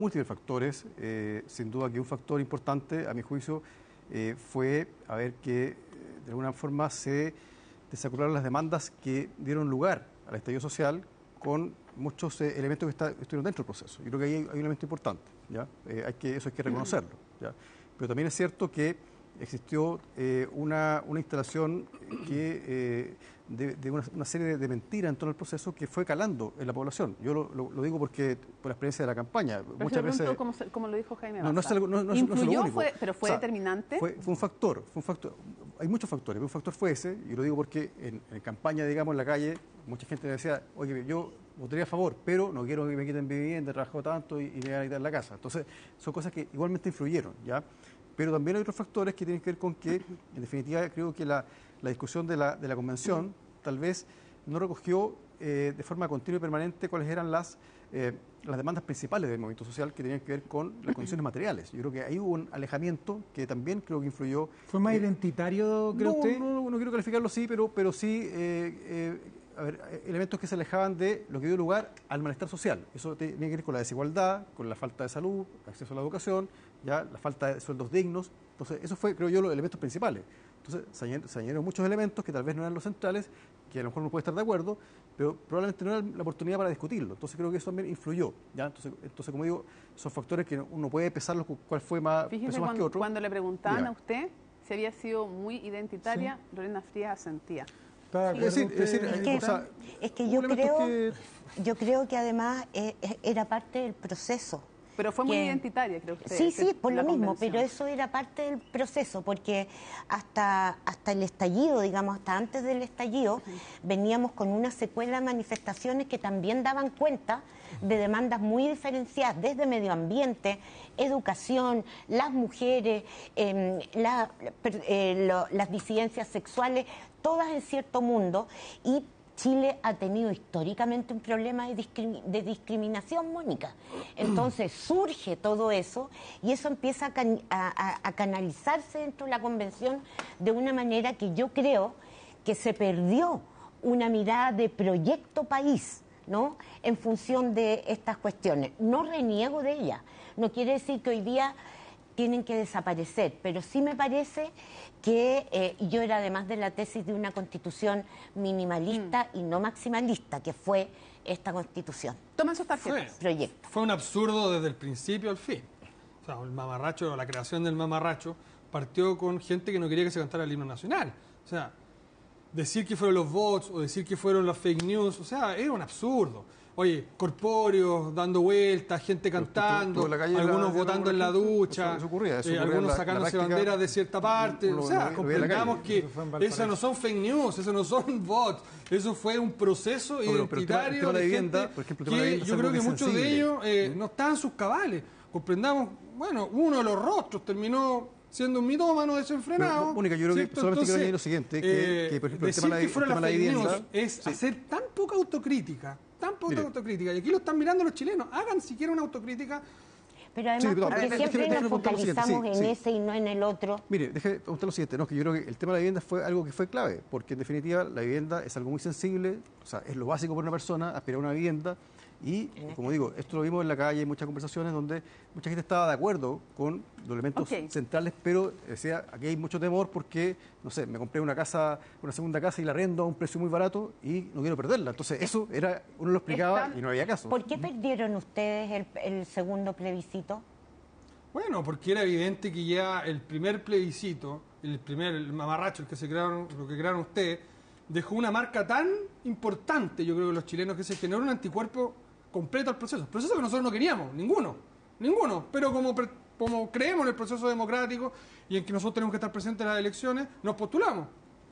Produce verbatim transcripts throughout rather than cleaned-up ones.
múltiples factores. Eh, sin duda que un factor importante, a mi juicio, eh, fue a ver que eh, de alguna forma se desarrollaron las demandas que dieron lugar al estallido social con muchos eh, elementos que está, estuvieron dentro del proceso. Yo creo que ahí hay, hay un elemento importante, ¿ya? Eh, hay que, eso hay que reconocerlo, ¿ya? Pero también es cierto que existió eh, una, una instalación que, eh, de, de una, una serie de, de mentiras en torno al proceso que fue calando en la población. Yo lo, lo, lo digo porque por la experiencia de la campaña. Pero muchas veces, como, como lo dijo Jaime no, no, es algo, no, no, ¿Influyó, no es lo único. Fue, pero fue o sea, determinante? Fue, fue un factor, fue un factor. Hay muchos factores, pero un factor fue ese, y lo digo porque en, en campaña, digamos, en la calle, mucha gente me decía, oye, yo votaría a favor, pero no quiero que me quiten mi vivienda, he trabajado tanto y, y me van a quitar la casa. Entonces, son cosas que igualmente influyeron, ¿ya? Pero también hay otros factores que tienen que ver con que, en definitiva, creo que la, la discusión de la, de la convención tal vez no recogió eh, de forma continua y permanente cuáles eran las, eh, las demandas principales del movimiento social que tenían que ver con las condiciones materiales. Yo creo que ahí hubo un alejamiento que también creo que influyó. ¿Fue más eh, identitario, cree no, usted? No, no, no quiero calificarlo así, pero, pero sí eh, eh, a ver, elementos que se alejaban de lo que dio lugar al malestar social. Eso tiene que ver con la desigualdad, con la falta de salud, acceso a la educación, ya la falta de sueldos dignos. Entonces, eso fue, creo yo, los elementos principales. Entonces, se añadieron muchos elementos que tal vez no eran los centrales, que a lo mejor no puede estar de acuerdo, pero probablemente no era la oportunidad para discutirlo. Entonces, creo que eso también influyó, ¿ya? Entonces, entonces como digo, son factores que uno puede pesarlos cuál fue más, Fíjese más cuando, que otro. Cuando le preguntaban Mira. a usted si había sido muy identitaria, sí. Lorena Frías asentía. Es decir, es, decir, es, que, o sea, es que yo creo que... yo creo que además eh, era parte del proceso. Pero fue muy que, identitaria, creo que usted. Sí, sí, por lo mismo, convención. pero eso era parte del proceso, porque hasta, hasta el estallido, digamos, hasta antes del estallido, sí. veníamos con una secuela de manifestaciones que también daban cuenta de demandas muy diferenciadas, desde medio ambiente, educación, las mujeres, eh, la, eh, lo, las disidencias sexuales, todas en cierto mundo, y Chile ha tenido históricamente un problema de, discrim de discriminación, Mónica. Entonces surge todo eso y eso empieza a, can a, a canalizarse dentro de la convención de una manera que yo creo que se perdió una mirada de proyecto país, ¿no? En función de estas cuestiones. No reniego de ellas. No quiere decir que hoy día tienen que desaparecer, pero sí me parece que eh, yo era además de la tesis de una constitución minimalista mm. y no maximalista, que fue esta constitución. Tomen sus tarjetas. Fue, Proyecto. Fue un absurdo desde el principio al fin. O sea, el mamarracho, la creación del mamarracho, partió con gente que no quería que se cantara el himno nacional. O sea, decir que fueron los bots o decir que fueron las fake news, o sea, era un absurdo. Oye, corpóreos dando vueltas, gente cantando, algunos votando en la ducha, eso ocurría, eso eh, ocurría algunos la, sacándose la banderas de cierta parte. Lo, o sea, lo, comprendamos lo que esas no son fake news, eso no son bots, eso fue un proceso no, identitario pero el tema, el tema de, de vivienda, gente por ejemplo, que de yo creo que muchos sensible. de ellos eh, no estaban en sus cabales. Comprendamos, bueno, uno de los rostros terminó siendo un mitómano desenfrenado. Pero, Mónica, yo creo ¿cierto? que solamente Entonces, quiero añadir lo siguiente, que, eh, que por ejemplo, decir el tema, que fuera el tema la de la fake vivienda news es sí. hacer tan poca autocrítica, tan poca Mire. autocrítica, y aquí lo están mirando los chilenos, hagan siquiera una autocrítica. Pero además, sí, pero, porque deje, siempre deje, nos focalizamos sí, en sí. ese y no en el otro. Mire, déjeme preguntar lo siguiente, no, que yo creo que el tema de la vivienda fue algo que fue clave, porque en definitiva la vivienda es algo muy sensible, o sea, es lo básico para una persona, aspirar a una vivienda, y como digo, esto lo vimos en la calle, en muchas conversaciones donde mucha gente estaba de acuerdo con los elementos okay. centrales, pero decía, aquí hay mucho temor porque, no sé, me compré una casa, una segunda casa y la arrendo a un precio muy barato y no quiero perderla. Entonces eso era, uno lo explicaba Están... y no había caso. ¿Por qué perdieron ustedes el, el segundo plebiscito? Bueno, porque era evidente que ya el primer plebiscito, el primer el mamarracho, el que se crearon, lo que crearon ustedes, dejó una marca tan importante, yo creo que los chilenos, que se generó un anticuerpo completo al proceso. Proceso que nosotros no queríamos, ninguno, ninguno. Pero como, como creemos en el proceso democrático y en que nosotros tenemos que estar presentes en las elecciones, nos postulamos.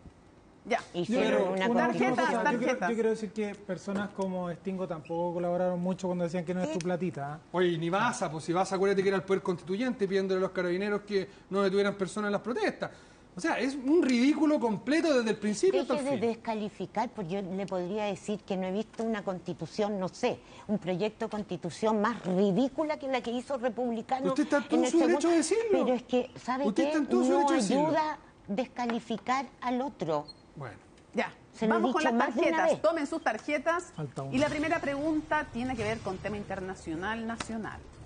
Ya, hicieron una, una tarjeta, cosa, tarjeta. Yo, quiero, yo quiero decir que personas como Stingo tampoco colaboraron mucho cuando decían que no es tu platita. ¿eh? Oye, ni Baza, pues si Baza, acuérdate que era el poder constituyente pidiéndole a los carabineros que no detuvieran personas en las protestas. O sea, es un ridículo completo desde el principio Deje hasta el fin. de descalificar, porque yo le podría decir que no he visto una constitución, no sé, un proyecto de constitución más ridícula que la que hizo Republicano. Usted está en todo su derecho a decirlo. Pero es que, ¿sabe qué? No ayuda a descalificar al otro. Bueno. Ya, Se lo vamos he con dicho las más de una tarjetas. vez. Tomen sus tarjetas. Falta Y la primera pregunta tiene que ver con tema internacional, nacional.